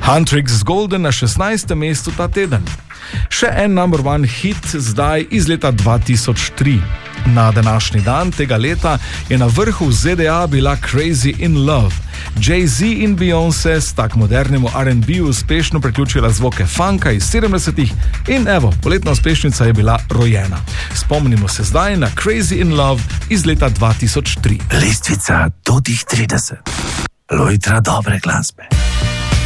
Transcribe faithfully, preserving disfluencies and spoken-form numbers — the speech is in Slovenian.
Huntrix Golden na šestnajstem mestu ta teden. Še en number one hit zdaj iz leta dva tisoč tri. Na današnji dan tega leta je na vrhu v Z D A bila Crazy in Love. Jay-Z in Beyoncé sta k modernemu R and B uspešno priključila zvoke funka iz sedemdesetih in evo, poletna uspešnica je bila rojena. Spomnimo se zdaj na Crazy in Love iz leta dva tisoč tri. Lestvica do tih trideset. Lojtra dobre glasbe.